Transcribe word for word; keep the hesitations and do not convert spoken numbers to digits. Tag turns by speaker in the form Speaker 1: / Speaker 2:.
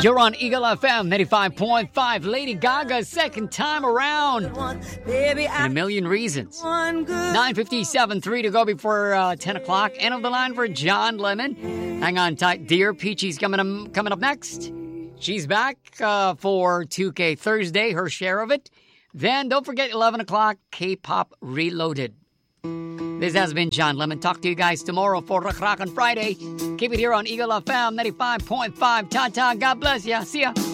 Speaker 1: You're on Eagle F M ninety-five point five. Lady Gaga, second time around. And a million reasons. nine fifty-seven, three to go before uh, ten o'clock. End of the line for John Lemon. Hang on tight, dear. Peachy's coming, um, coming up next. She's back uh, for two K Thursday, her share of it. Then don't forget eleven o'clock, K-Pop Reloaded. This has been John Lemon. Talk to you guys tomorrow for Rock Rock on Friday. Keep it here on Eagle F M ninety-five point five. Ta-ta. God bless ya. See ya.